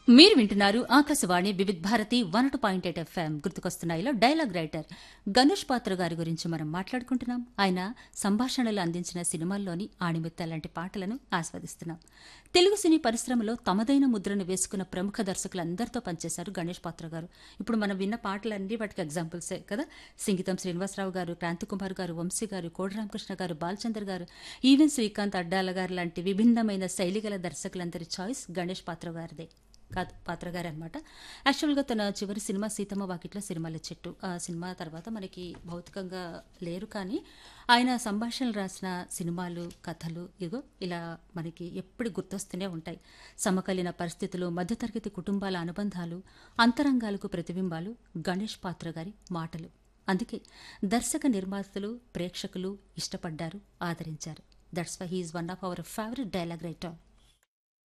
మీరు వింటున్నారు ఆకాశవాణి వివిధ Bharati 102.8 FM. గుర్తుకొస్తున్నాయిలో dialogue writer Ganesh పాత్ర గారి గురించి మనం మాట్లాడుకుంటున్నాం. ఆయన సంభాషణలు అందించిన సినిమాల్లోని ఆణిముత్యాల లాంటి పాటలను ఆస్వాదిస్తున్నాం. తెలుగు సినీ పరిశ్రమలో తమదైన ముద్రను వేసుకున్న ప్రముఖ దర్శకులందరితో పనిచేశారు గణేష్ పాత్ర గారు. ఇప్పుడు మనం విన్న పాటలన్నీ వాటికి ఎగ్జాంపుల్సే కదా. సింగీతం శ్రీనివాసరావు గారు, క్రాంతికుమార్ గారు, వంశీ గారు, కోడిరామకృష్ణ గారు, బాలచందర్ గారు, ఈవెన్ శ్రీకాంత్ అడ్డాల గారు లాంటి విభిన్నమైన శైలిగల దర్శకులందరి చాయిస్ గణేష్ పాత్ర గారిదే. పాత్ర గారు అనమాట. యాక్చువల్గా తన చివరి సినిమా సీతమ్మ వాకిట్లో సిరిమల్లె చెట్టు. ఆ సినిమా తర్వాత మనకి భౌతికంగా లేరు, కానీ ఆయన సంభాషణలు రాసిన సినిమాలు, కథలు ఇగో ఇలా మనకి ఎప్పుడు గుర్తొస్తూనే ఉంటాయి. సమకాలీన పరిస్థితులు, మధ్యతరగతి కుటుంబాల అనుబంధాలు, అంతరంగాలకు ప్రతిబింబాలు గణేష్ పాత్ర గారి మాటలు. అందుకే దర్శక నిర్మాతలు, ప్రేక్షకులు ఇష్టపడ్డారు, ఆదరించారు. That's why he is one of our favourite dialogue writer.